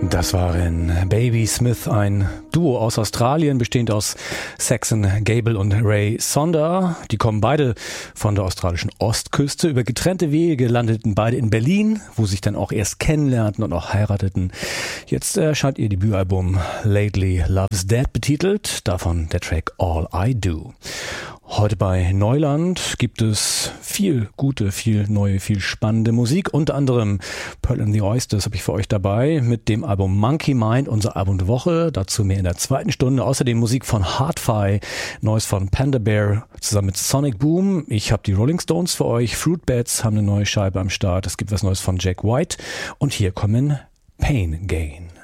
Das waren Baby Smith, ein Duo aus Australien, bestehend aus Saxon Gable und Ray Sonder. Die kommen beide von der australischen Ostküste. Über getrennte Wege landeten beide in Berlin, wo sich dann auch erst kennenlernten und auch heirateten. Jetzt erscheint ihr Debütalbum Lately Love's Dead betitelt, davon der Track All I Do. Heute bei Neuland gibt es viel gute, viel neue, viel spannende Musik. Unter anderem Pearl and the Oysters habe ich für euch dabei mit dem Album Monkey Mind, unser Album der Woche. Dazu mehr in der zweiten Stunde. Außerdem Musik von Hardfi, Neues von Panda Bear zusammen mit Sonic Boom. Ich habe die Rolling Stones für euch. Fruitbats haben eine neue Scheibe am Start. Es gibt was Neues von Jack White. Und hier kommen Pain Gain.